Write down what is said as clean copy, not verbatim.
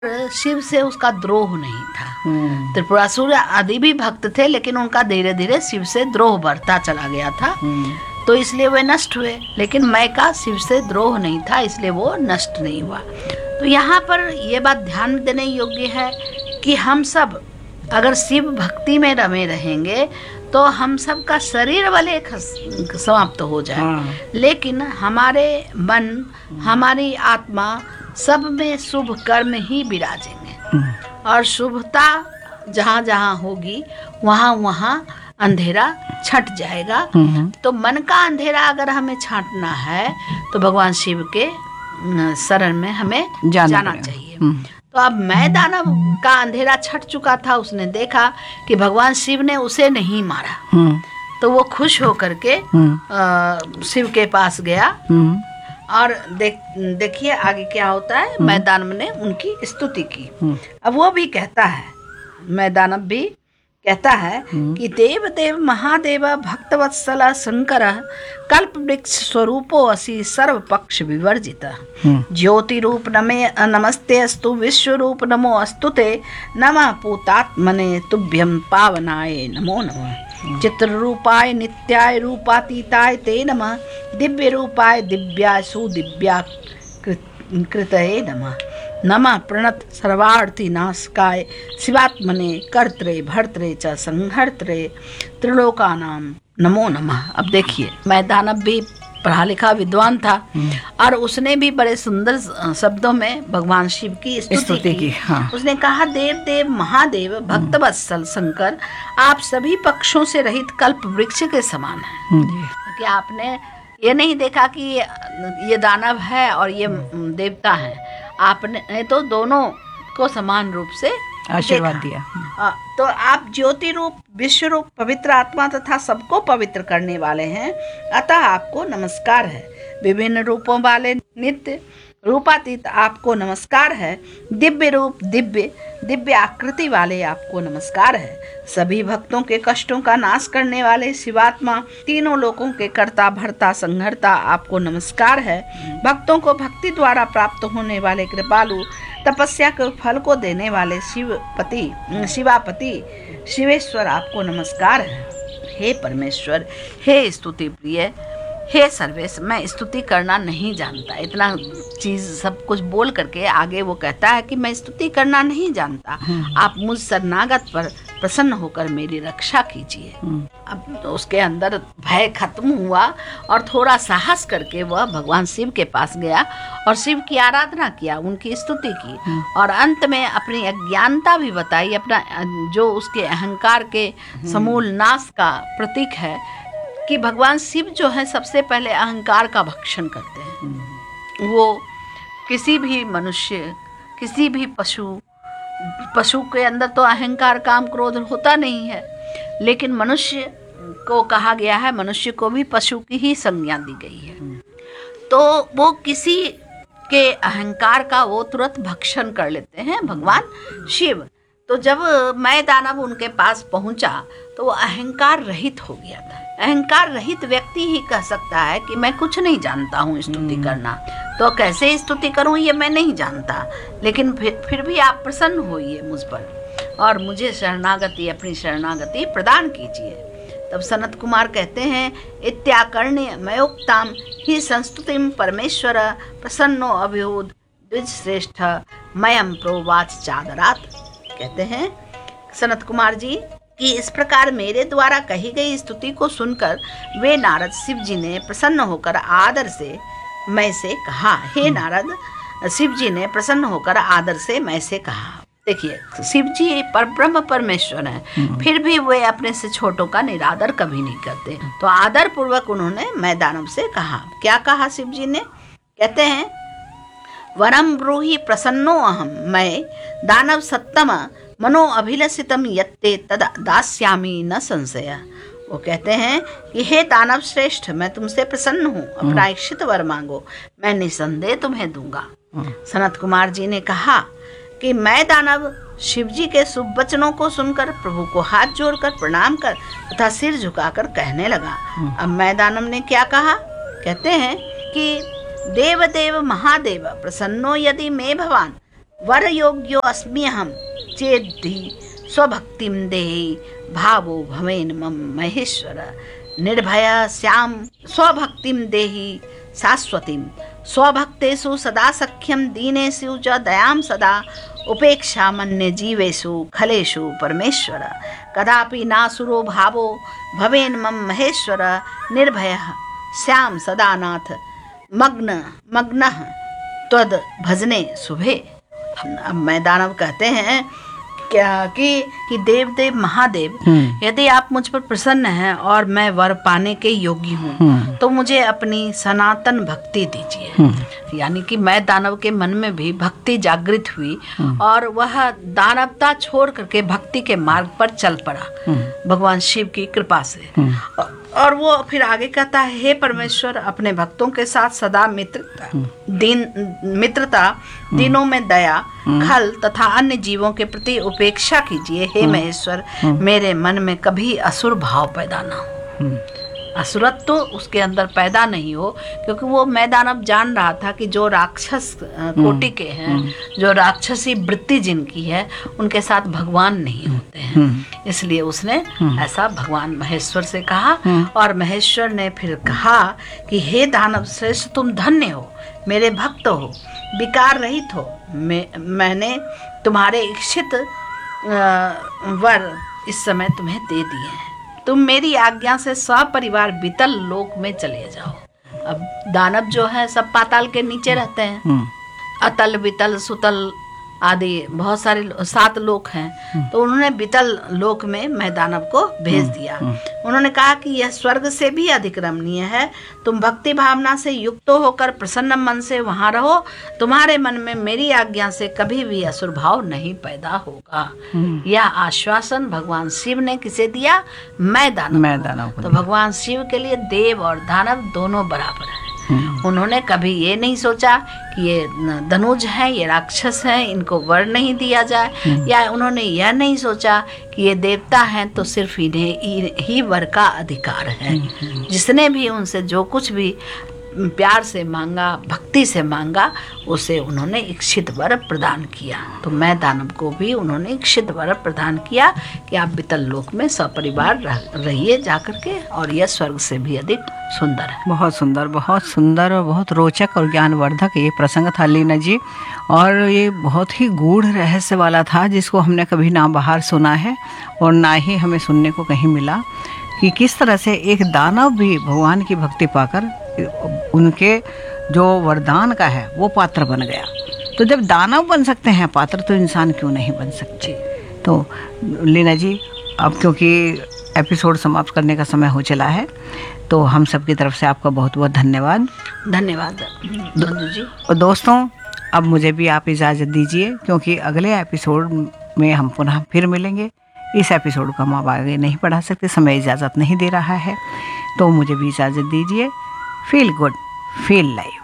शिव से उसका द्रोह नहीं था। त्रिपुरासुर आदि भी भक्त थे, लेकिन उनका धीरे धीरे शिव से द्रोह बढ़ता चला गया था, तो इसलिए वे नष्ट हुए। लेकिन मैं का शिव से द्रोह नहीं था, इसलिए वो नष्ट नहीं हुआ। तो यहाँ पर ये बात ध्यान देने योग्य है कि हम सब अगर शिव भक्ति में रमे रहेंगे तो हम सब का शरीर भले समाप्त हो जाए, लेकिन हमारे मन, हमारी आत्मा सब में शुभ कर्म ही विराजेंगे। और शुभता जहाँ जहाँ होगी वहाँ वहाँ अंधेरा छट जाएगा। तो मन का अंधेरा अगर हमें छांटना है तो भगवान शिव के शरण में हमें जाना चाहिए। तो अब मैं दानव का अंधेरा छट चुका था, उसने देखा कि भगवान शिव ने उसे नहीं मारा, तो वो खुश होकर के शिव के पास गया। और देखिए आगे क्या होता है। मैं दानव ने उनकी स्तुति की। अब वो भी कहता है, मैं दानव भी कहता है कि देव देव महादेव भक्तवत्सल शंकर कल्प वृक्ष स्वरूपो असि सर्व पक्ष विवर्जित ज्योति रूप नमस्ते अस्तु विश्व रूप नमो अस्तुते नमः पूतात्मने तुभ्यं पावनाय नमो नमः चित्र रूपाय नित्याय रूपातीताय ते नमः दिव्य रूपाय दिव्याय सुदिव्या कृतये नमः नमः प्रणत सर्वार्थी नाशकाय शिवात्मने कर्त्रे भर्त्रे च संहर्त्रे त्रिलोकानाम नमो नमः। अब देखिए, मैं दानव भी पढ़ा लिखा विद्वान था और उसने भी बड़े सुंदर शब्दों में भगवान शिव की स्तुति की। उसने कहा, देव देव महादेव भक्तवत्सल शंकर, आप सभी पक्षों से रहित कल्प वृक्ष के समान हैं। क्योंकि आपने ये नहीं देखा कि ये दानव है और ये देवता है, आपने तो दोनों को समान रूप से आशीर्वाद दिया। तो आप ज्योति रूप, विश्व रूप, पवित्र आत्मा तथा सबको पवित्र करने वाले हैं, अतः आपको नमस्कार है। विभिन्न रूपों वाले नित्य रूपातीत आपको नमस्कार है। दिव्य रूप, दिव्य आकृति वाले आपको नमस्कार है। सभी भक्तों के कष्टों का नाश करने वाले शिवात्मा, तीनों लोकों के कर्ता भर्ता संहर्ता आपको नमस्कार है। भक्तों को भक्ति द्वारा प्राप्त होने वाले कृपालु, तपस्या के फल को देने वाले शिवापति शिवेश्वर आपको नमस्कार है। हे परमेश्वर, हे स्तुति प्रिय, हे सर्वेश, मैं स्तुति करना नहीं जानता। इतना चीज सब कुछ बोल करके आगे वो कहता है कि मैं स्तुति करना नहीं जानता, आप मुझ शरणागत पर प्रसन्न होकर मेरी रक्षा कीजिए। अब तो उसके अंदर भय खत्म हुआ और थोड़ा साहस करके वह भगवान शिव के पास गया और शिव की आराधना किया, उनकी स्तुति की और अंत में अपनी अज्ञानता भी बताई, अपना जो उसके अहंकार के समूल नाश का प्रतीक है कि भगवान शिव जो है सबसे पहले अहंकार का भक्षण करते हैं। वो किसी भी मनुष्य, किसी भी पशु के अंदर तो अहंकार, काम, क्रोध होता नहीं है, लेकिन मनुष्य को कहा गया है, मनुष्य को भी पशु की ही संज्ञा दी गई है। तो वो किसी के अहंकार का वो तुरंत भक्षण कर लेते हैं भगवान शिव। तो जब मैं दानव उनके पास पहुंचा तो वो अहंकार रहित हो गया था। अहंकार रहित व्यक्ति ही कह सकता है कि मैं कुछ नहीं जानता हूँ स्तुति करना, तो कैसे स्तुति करूँ ये मैं नहीं जानता, लेकिन फिर भी आप प्रसन्न होइए मुझ पर और मुझे अपनी शरणागति प्रदान कीजिए। तब सनत कुमार कहते हैं, इत्याकर्ण्य मयोक्ताम ही संस्तुतिम परमेश्वर प्रसन्नो अभिहोद द्विज श्रेष्ठ मयम प्रोवाच चादरात। कहते हैं सनत कुमार जी कि इस प्रकार मेरे द्वारा कही गई स्तुति को सुनकर वे नारद शिव जी ने प्रसन्न होकर आदर से मैं से कहा। हे नारद, शिव जी ने प्रसन्न होकर आदर से मैं से कहा। देखिए, शिव जी परब्रह्म परमेश्वर हैं, फिर भी वे अपने से छोटों का निरादर कभी नहीं करते। तो आदर पूर्वक उन्होंने मैं दानव से कहा। क्या कहा शिव जी ने? कहते हैं, वरम ब्रूहि प्रसन्नो अहम, मैं दानव सत्तम मनो अभिलषितम यत्ते तद दास्यामि न संशय। वो कहते हैं कि हे दानव श्रेष्ठ, मैं तुमसे प्रसन्न हूँ, अपना इच्छित वर मांगो, मैं निसंदेह तुम्हें दूंगा। सनत कुमार जी ने कहा कि मैं दानव शिव जी के शुभ वचनों को सुनकर प्रभु को हाथ जोड़कर प्रणाम कर तथा सिर झुकाकर कहने लगा। अब मैं दानव ने क्या कहा? कहते हैं कि देव देव महादेव प्रसन्नो यदि मे भवान वर योग्यो अस्म्यहम चेद्धि स्वभक्तिम देहि भावो भवेन मम महेश्वर। निर्भय श्याम स्वभक्तिम देहि शाश्वतीम स्वभक्तेषु सदा सख्यम दीनेषु च दयाम सदा उपेक्षा मन्ये जीवेषु खलेषु परमेश्वर। कदापि नासुरो भावो भवेन मम महेश्वर। निर्भय श्याम सदानाथ मग्नः त्वद भजने शुभे। अब मैं दानव कहते हैं क्या कि देव देव महादेव, यदि आप मुझ पर प्रसन्न हैं और मैं वर पाने के योग्य हूँ तो मुझे अपनी सनातन भक्ति दीजिए। यानी कि मैं दानव के मन में भी भक्ति जागृत हुई और वह दानवता छोड़ करके भक्ति के मार्ग पर चल पड़ा भगवान शिव की कृपा से। और वो फिर आगे कहता है, हे परमेश्वर, अपने भक्तों के साथ सदा मित्रता दिनों में दया खल तथा अन्य जीवों के प्रति उपेक्षा कीजिए। हे महेश्वर, मेरे मन में कभी असुर भाव पैदा ना हो, असुरत्व तो उसके अंदर पैदा नहीं हो, क्योंकि वो मैं दानव जान रहा था कि जो राक्षस कोटि के हैं, जो राक्षसी वृत्ति जिनकी है, उनके साथ भगवान नहीं होते हैं। इसलिए उसने ऐसा भगवान महेश्वर से कहा और महेश्वर ने फिर कहा कि हे दानव श्रेष्ठ, तुम धन्य हो, मेरे भक्त हो, विकार रहित हो। मैंने तुम्हारे इच्छित वर इस समय तुम्हें दे दिए हैं। तुम मेरी आज्ञा से सपरिवार वितल लोक में चले जाओ। अब दानव जो है सब पाताल के नीचे रहते हैं, अतल वितल सुतल आदि बहुत सारे 7 लोक हैं। तो उन्होंने वितल लोक में मैं दानव को भेज दिया। उन्होंने कहा कि यह स्वर्ग से भी अधिक रमणीय है। तुम भक्ति भावना से युक्त होकर प्रसन्न मन से वहां रहो। तुम्हारे मन में मेरी आज्ञा से कभी भी असुर भाव नहीं पैदा होगा। यह आश्वासन भगवान शिव ने किसे दिया? मैं दानव। तो भगवान शिव के लिए देव और दानव दोनों बराबर है। उन्होंने कभी ये नहीं सोचा कि ये धनुज है, ये राक्षस है, इनको वर नहीं दिया जाए, या उन्होंने यह नहीं सोचा कि ये देवता हैं तो सिर्फ इन्हें ही वर का अधिकार है। जिसने भी उनसे जो कुछ भी प्यार से मांगा, भक्ति से मांगा, उसे उन्होंने इच्छित वर प्रदान किया। तो मैं दानव को भी उन्होंने इच्छित वर प्रदान किया कि आप वितल लोक में सपरिवार रहिए जाकर के, और यह स्वर्ग से भी अधिक सुंदर है। बहुत सुंदर, बहुत सुंदर और बहुत रोचक और ज्ञानवर्धक ये प्रसंग था लीना जी। और ये बहुत ही गूढ़ रहस्य वाला था, जिसको हमने कभी ना बाहर सुना है और ना ही हमें सुनने को कहीं मिला, कि किस तरह से एक दानव भी भगवान की भक्ति पाकर उनके जो वरदान का है वो पात्र बन गया। तो जब दानव बन सकते हैं पात्र, तो इंसान क्यों नहीं बन सकते? तो लीना जी, अब क्योंकि एपिसोड समाप्त करने का समय हो चला है, तो हम सब की तरफ से आपका बहुत बहुत धन्यवाद। धन्यवाद जी। और दोस्तों, अब मुझे भी आप इजाज़त दीजिए, क्योंकि अगले एपिसोड में हम पुनः फिर मिलेंगे। इस एपिसोड को हम अब आगे नहीं बढ़ा सकते, समय इजाज़त नहीं दे रहा है, तो मुझे भी इजाज़त दीजिए। Feel good, feel live.